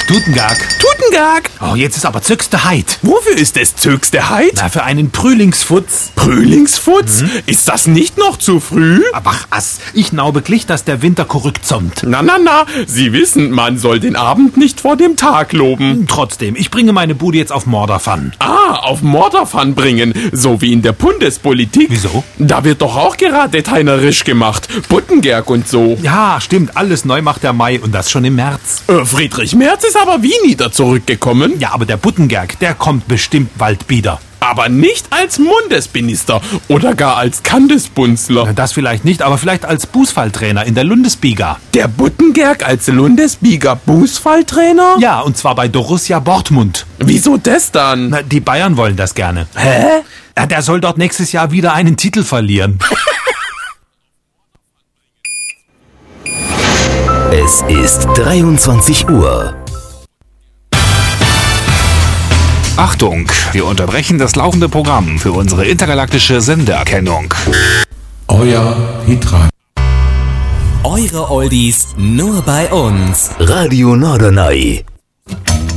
Tutengag. Tutengag? Oh, jetzt ist aber zögste Heid. Wofür ist es zögste Heid? Na, für einen Frühlingsfutz. Frühlingsfutz? Ist das nicht noch zu früh? Aber ass, ich naube glich, dass der Winter korrekt zommt. Na, Sie wissen, man soll den Abend nicht vor dem Tag loben. Trotzdem, ich bringe meine Bude jetzt auf Morderfan. Auf Morderfan bringen, so wie in der Bundespolitik. Wieso? Da wird doch auch gerade teinerisch gemacht. Buttengerg und so. Ja, stimmt, alles neu macht der Mai und das schon im März. Friedrich Merz ist aber wie wieder zurückgekommen. Ja, aber der Buttengerg, der kommt bestimmt bald wieder. Aber nicht als Mundesminister oder gar als Kandesbunzler. Das vielleicht nicht, aber vielleicht als Bußfalltrainer in der Lundesbiga. Der Buttengerg als Lundesbiga Bußfalltrainer? Ja, und zwar bei Borussia Dortmund. Wieso das dann? Na, die Bayern wollen das gerne. Hä? Ja, der soll dort nächstes Jahr wieder einen Titel verlieren. Es ist 23 Uhr. Achtung, wir unterbrechen das laufende Programm für unsere intergalaktische Sendeerkennung. Euer Hitradio. Eure Oldies nur bei uns. Radio Norderney.